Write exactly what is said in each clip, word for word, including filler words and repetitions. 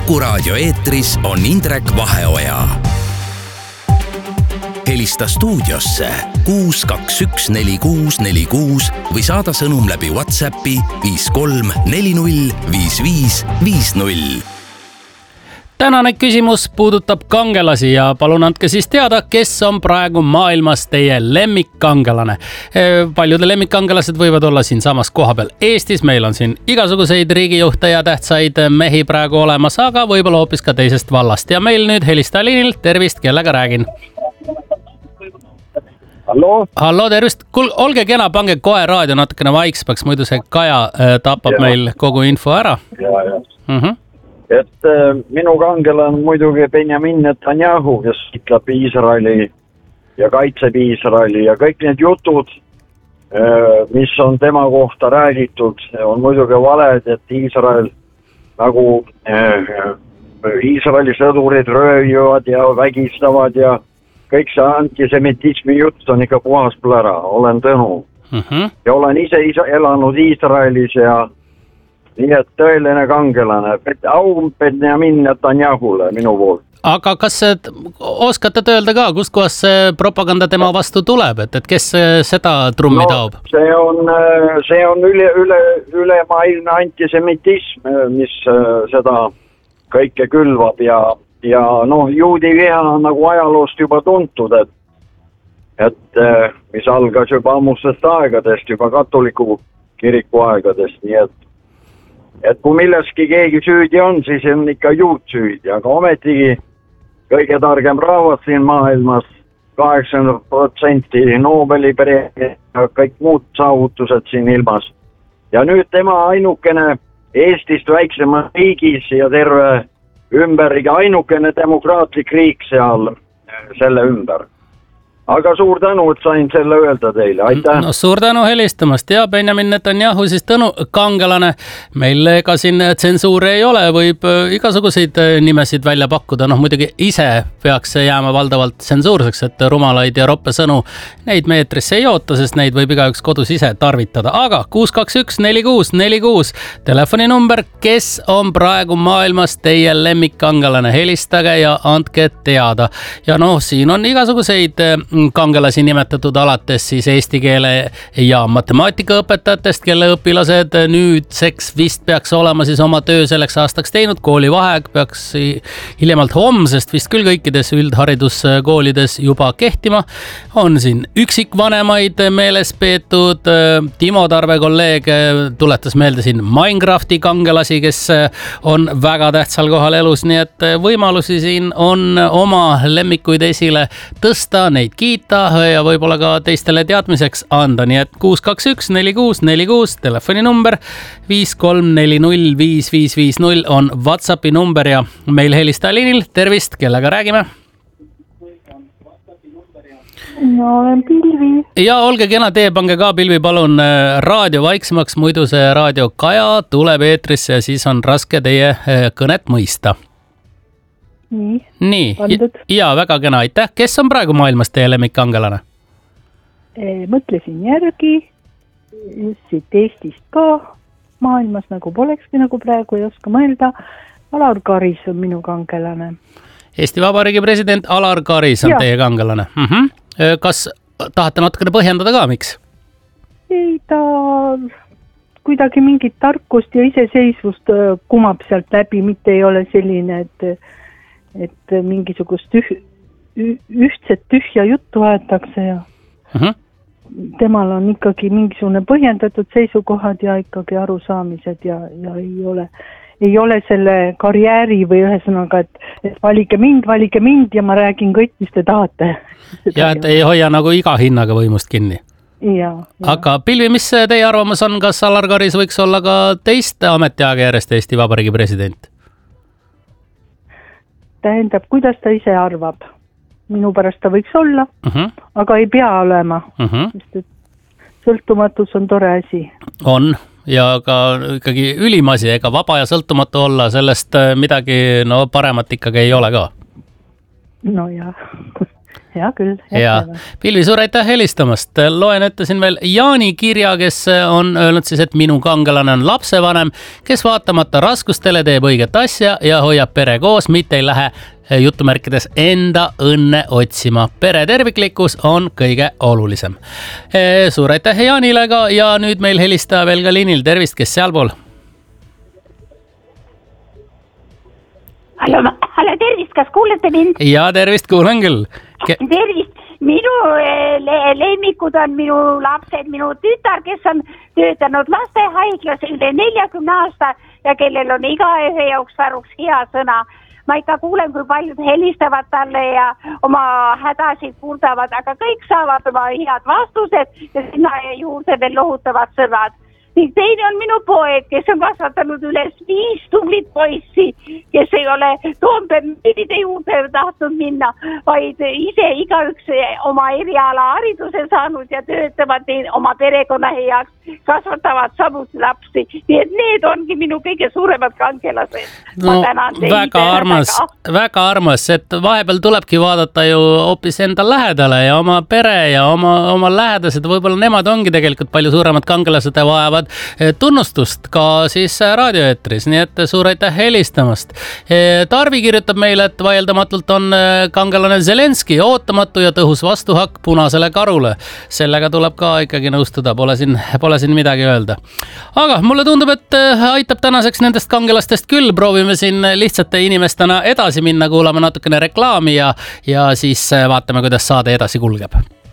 Kuku Raadio eetris on Indrek Vaheoja. Helista stuudiosse kuus kaks üks neli kuus neli kuus või saada sõnum läbi WhatsAppi viis kolm neli null viis viis viis null. Tänane küsimus puudutab kangelasi ja palun andke siis teada, kes on praegu maailmas teie lemmikkangelane. Paljude lemmikkangelased võivad olla siin samas koha peal Eestis. Meil on siin igasuguseid riigijuhte ja tähtsaid mehi praegu olemas, aga võib-olla hoopis ka teisest vallast. Ja meil nüüd helistaja liinil. Tervist, kellega räägin? Hallo? Hallo, tervist. Kul, olge kena, pange kohe raadio natukene vaikspaks, muidu see Kaja tapab ja. Meil kogu info ära. Ja, ja. Mhm. Et äh, minu kangel on muidugi Benjamin Netanyahu, kes ütleb Iisraeli ja kaitseb Iisraeli ja kõik need jutud, äh, mis on tema kohta räägitud, on muidugi valed, et Iisrael nagu äh, Iisraeli sõdurid röövivad ja vägistavad ja kõik see antisemitismi jutt on ikka puhas plära, olen Tõnu. Mhm. Ja olen ise, ise elanud Iisraelis ja nii et tõeline kangelane, au Benjamin Netanyahule minu poolt. Aga kas oskate öelda ka, kus kohas see propaganda tema vastu tuleb, et, et kes seda trummi no, taob? See on, see on üle, üle, ülemaailmne antisemitism, mis seda kõike külvab ja, ja noh, juudi viha on nagu ajaloost juba tuntud, et, et mis algas juba ammustest aegadest, juba katoliku kiriku aegadest, nii et et kui milleski keegi süüdi on, siis on ikka juut süüdi, aga ometigi kõige targem rahvas siin maailmas, kaheksakümmend protsenti Nobeli preemia ja kõik muud saavutused siin ilmas. Ja nüüd tema ainukene Eestist väiksema riigis ja terve ümberiga ainukene demokraatlik riik seal selle ümber. Aga suur tänu, et sain selle öelda teile. Aitäh. No, suur tänu helistamast ja Benjamin Netanyahu siis Tõnu kangelane. Meil ega siin tsensuuri ei ole, võib igasuguseid nimesid välja pakkuda. Noh, muidugi ise peaks jääma valdavalt tsensuurseks, et rumalaid ja roppe sõnu neid me eetrisse ei oota, sest neid võib igaüks kodus ise tarvitada. Aga kuus kaks üks neli kuus neli kuus telefoninumber, kes on praegu maailmas teie lemmikkangelane, helistage ja andke teada. Ja noh, siin on igasuguseid kangelasi nimetatud alates siis eesti keele ja matemaatikaõpetajatest, kelle õpilased nüüdseks vist peaks olema siis oma töö selleks aastaks teinud. Koolivaheaeg peaks hiljemalt homsest vist küll kõikides üldhariduskoolides juba kehtima. On siin üksikvanemaid meeles peetud. Timo Tarve kolleeg tuletas meelde siin Minecrafti kangelasi, kes on väga tähtsal kohal elus, nii et võimalusi siin on oma lemmikuid esile tõsta, neid kiita ja võib-olla ka teistele teadmiseks anda. Nii et kuus kaks üks neli kuus neli kuus telefoninumber, viis kolm neli null viis viis viis null on WhatsAppi number ja meil helistaja liinil. Tervist, kellega räägime? No, olen Pilvi. Ja olge kena, tee, pange ka Pilvi palun raadio vaiksemaks, muidu see raadio Kaja tuleb eetrisse ja siis on raske teie kõnet mõista. Nii, Nii. Ja, ja väga kena, aitäh. Kes on praegu maailmas teie lemmikkangelane? E, mõtlesin järgi, siit Eestist ka maailmas nagu polekski, nagu praegu ei oska mõelda. Alar Karis on minu kangelane. Eesti Vabariigi president Alar Karis on ja. Teie kangelane. Mhm. Kas tahate natukene põhjendada ka, miks? Ei, ta kuidagi mingit tarkust ja iseseisvust kumab sealt läbi, mitte ei ole selline, et et mingisugust üh, ühtset tühja juttu aetakse ja uh-huh. temal on ikkagi mingisugune põhjendatud seisukohad ja ikkagi arusaamised ja, ja ei ole, ei ole selle karjääri või ühesõnaga, et, et valige mind, valige mind ja ma räägin kõik, mis te tahate. Ja et ei hoia nagu iga hinnaga võimust kinni. Ja, ja. Aga Pilvi, mis teie arvamus on, kas Alar Karis võiks olla ka teiste ametiaega järjest Eesti Vabariigi president? Tähendab, kuidas ta ise arvab. Minu pärast ta võiks olla, uh-huh. aga ei pea olema. Uh-huh. Sest et sõltumatus on tore asi. On, ja ka ikkagi ülim asi, ega vaba ja sõltumatu olla, sellest midagi no, paremat ikkagi ei ole ka. No jah. hea küll. ja Pilvi, suur aitäh helistamast. Loen ette siin veel Jaani kirja, kes on öelnud siis, et minu kangelane on lapsevanem, kes vaatamata raskustele teeb õiget asja ja hoiab pere koos, mitte ei lähe jutumärkides enda õnne otsima. Pere terviklikkus on kõige olulisem. Suur aitäh Jaanile ka ja nüüd meil helistaja veel ka liinil. Tervist, kes sealpool? Hallo, hallo, tervist, kas kuulete mind? Ja tervist, kuulen küll. Ke... Tervist, minu le lemmikud on minu lapsed, minu tütar, kes on töötanud lastehaiglas üle neljakümne aasta ja kellel on igaühe jaoks varuks hea sõna. Ma ikka kuulen, kui paljud helistavad talle ja oma hädasid kurdavad, aga kõik saavad oma head vastused ja sinna juurde veel lohutavad sõnad. Ning teine on minu poeg, kes on kasvatanud üles viis tublit poissi, kes ei ole Toompeide juurde tahtnud minna, vaid ise igaüks oma eriala hariduse saanud ja töötavad oma perekonna heaks, kasvatavad samuti lapsi. Nii et need ongi minu kõige suuremad kangelased. No, väga armas, väga. väga armas, et vahepeal tulebki vaadata ju hoopis enda lähedale ja oma pere ja oma, oma lähedased, võib-olla nemad ongi tegelikult palju suuremad kangelased ja vajavad tunnustust ka siis raadioeetris, nii et suur aitäh helistamast. Tarvi kirjutab meile, et vaieldamatult on kangelane Zelenski ootamatu ja tõhus vastuhakk punasele karule. Sellega tuleb ka ikkagi nõustuda, pole siin, pole siin midagi öelda. Aga mulle tundub, et aitab tänaseks nendest kangelastest küll, proovime siin lihtsate inimestena edasi minna, kuulame natukene reklaami ja, ja siis vaatame, kuidas saade edasi kulgeb.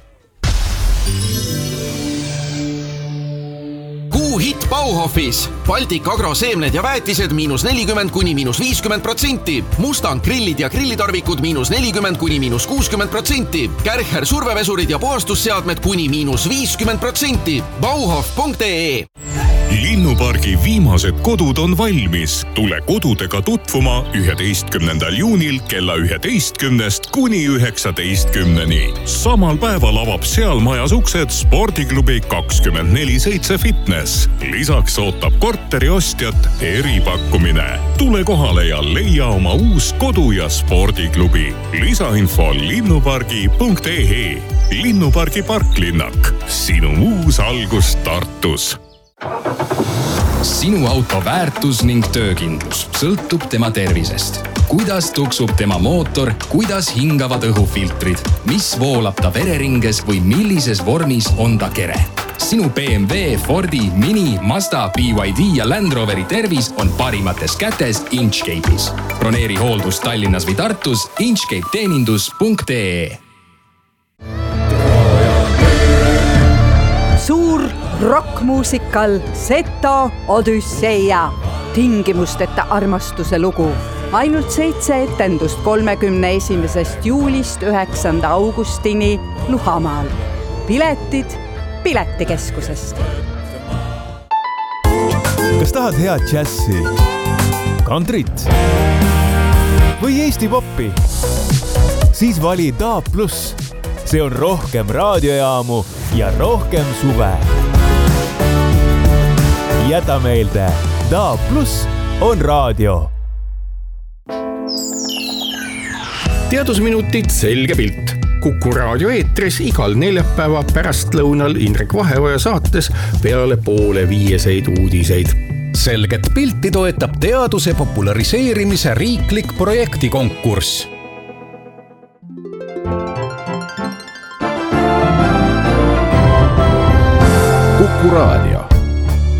Hitt Bauhofis. Baltic Agro seemned ja väetised miinus nelikümmend kuni miinus viiskümmend protsenti. Mustang grillid ja grillitarvikud miinus nelikümmend kuni miinus kuuskümmend protsenti. Kärcher survevesurid ja puhastusseadmed kuni miinus viiskümmend protsenti. Bauhof punkt ee. Linnupargi viimased kodud on valmis. Tule kodudega tutvuma üheteistkümnendal juunil kella üheteistkümnest kuni üheksateistkümneni. Samal päeval avab seal majas uksed spordiklubi kakskümmend neli seitse Fitness. Lisaks ootab korteri ostjat eripakkumine. Tule kohale ja leia oma uus kodu- ja spordiklubi. Lisainfo linnupargi punkt ee. Linnupargi parklinnak. Sinu uus algus Tartus. Sinu auto väärtus ning töökindlus sõltub tema tervisest. Kuidas tuksub tema mootor, kuidas hingavad õhufiltrid, mis voolab ta vereringes või millises vormis on ta kere. Sinu B M W, Fordi, Mini, Mazda, B Y D ja Land Roveri tervis on parimates kätes Inchcape'is. Broneeri hooldus Tallinnas või Tartus inchcape teenindus punkt ee. Suur rockmuusikal Seto Odüsseia. Tingimusteta armastuse lugu. Ainult seitse etendust kolmekümne esimesest juulist üheksanda augustini Luhamaal. Piletid Piletikeskusest. Kas tahad head džässi, kantrit või Eesti poppi? Siis vali D A B plus. See on rohkem raadiojaamu ja rohkem suve. Jäta meelde, D A B plus on raadio. Teadusminutid selge pilt. Kuku raadio eetris igal neljapäeva pärastlõunal Indrek Vaheoja saates peale poole viieseid uudiseid. Selget pilti toetab teaduse populariseerimise riiklik projektikonkurss. Kuku raadio.